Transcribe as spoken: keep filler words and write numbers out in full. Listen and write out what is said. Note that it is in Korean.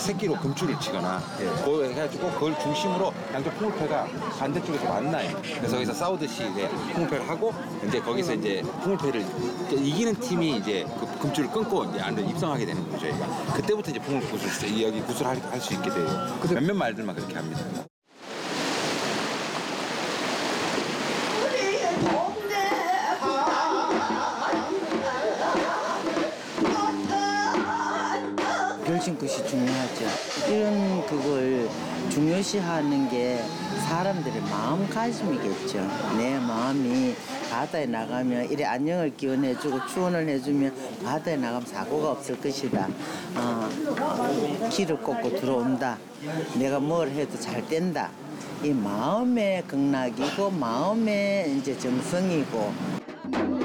새끼로 금줄을 치거나 예. 그거 해가지고 그걸 중심으로 양쪽 풍물패가 반대쪽에서 만나요. 그래서 거기서 싸우듯이 이제 풍물패를 하고 이제 거기서 이제 풍물패를 이제 이기는 팀이 이제 그 금줄을 끊고 이제 안으로 입성하게 되는 거죠. 저희가 그때부터 이제 풍물 구슬 여기 구슬할 할 수 있게 돼요. 몇몇 말들만 그렇게 합니다. 결심 것이 중요하죠. 이런 그걸 중요시하는 게 사람들의 마음가짐이겠죠. 내 마음이 바다에 나가면 이래 안녕을 기원해주고 추원을 해주면 바다에 나가면 사고가 없을 것이다. 어, 길을 꽂고 들어온다. 내가 뭘 해도 잘 된다. 이 마음의 극락이고 마음의 이제 정성이고.